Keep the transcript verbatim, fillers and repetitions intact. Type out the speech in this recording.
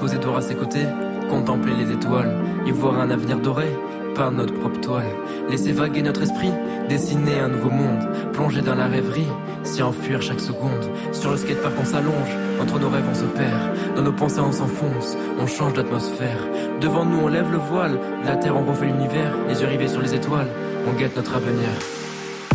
poser dehors à ses côtés, contempler les étoiles, y voir un avenir doré par notre propre toile. Laisser vaguer notre esprit, dessiner un nouveau monde, plonger dans la rêverie, s'y enfuir chaque seconde. Sur le skatepark on s'allonge, entre nos rêves on se perd, dans nos pensées on s'enfonce, on change d'atmosphère. Devant nous on lève le voile, la terre on refait l'univers, les yeux rivés sur les étoiles, on guette notre avenir.